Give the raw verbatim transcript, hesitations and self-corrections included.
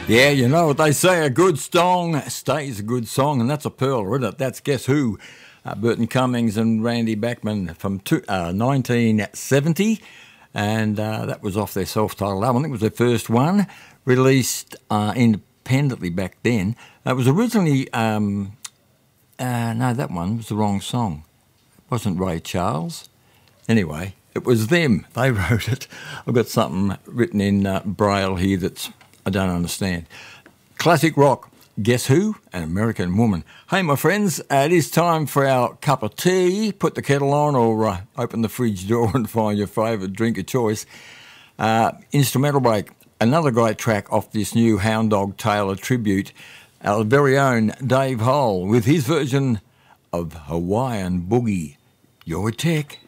Yeah, you know what they say, a good song stays a good song, and that's a pearl, isn't it? That's Guess Who? Uh, Burton Cummings and Randy Bachman from two, uh, nineteen seventy, and uh, that was off their self-titled album. I think it was their first one, released uh, independently back then. It was originally, um, uh, no, that one was the wrong song. It wasn't Ray Charles. Anyway, it was them. They wrote it. I've got something written in uh, Braille here that's I don't understand. Classic rock, Guess Who? An American Woman. Hey, my friends, uh, it is time for our cup of tea. Put the kettle on or uh, open the fridge door and find your favourite drink of choice. Uh, instrumental break. Another great track off this new Hound Dog Taylor tribute. Our very own Dave Hole with his version of Hawaiian Boogie. Your tech.